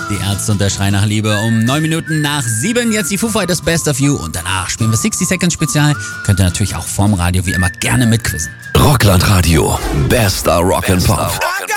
Die Ärzte und der Schrei nach Liebe um 9 Minuten nach 7. Jetzt die Foo Fighters Best of You und danach spielen wir 60 Seconds Spezial. Könnt ihr natürlich auch vorm Radio wie immer gerne mitquizzen. Rockland Radio. Bester Rock'n'Pop.